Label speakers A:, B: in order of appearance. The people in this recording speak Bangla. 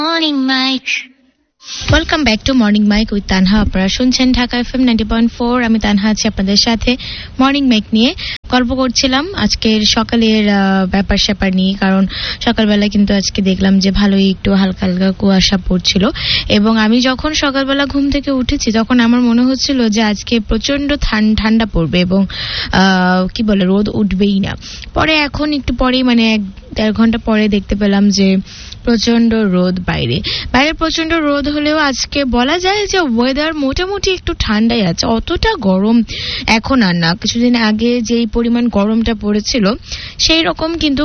A: Morning Mike.
B: Welcome back to morning mic with Tanha. আপনারা শুনছেন ঢাকা এফএম 90.4। আমি তানহা আছি আপনাদের সাথে মর্নিং মাইক নিয়ে গল্প করছিলাম আজকের সকালের ব্যাপার স্যাপার নিয়ে। কারণ সকালবেলা কিন্তু আজকে দেখলাম যে ভালোই একটু হালকা হালকা কুয়াশা পড়ছিল, এবং আমি যখন সকালবেলা ঘুম থেকে উঠেছি তখন আমার মনে হচ্ছিল যে আজকে প্রচন্ড ঠান্ডা পড়বে এবং কি বলে রোদ উঠবেই না। পরে এখন একটু পরেই মানে 1-1.5 ঘন্টা পরে দেখতে পেলাম যে প্রচন্ড রোদ বাইরে প্রচন্ড রোদ হলেও আজকে বলা যায় যে ওয়েদার মোটামুটি একটু ঠান্ডাই আছে, অতটা গরম এখন আর না। কিছুদিন আগে যেই পরিমাণ গরমটা পড়েছিল সেই রকম কিন্তু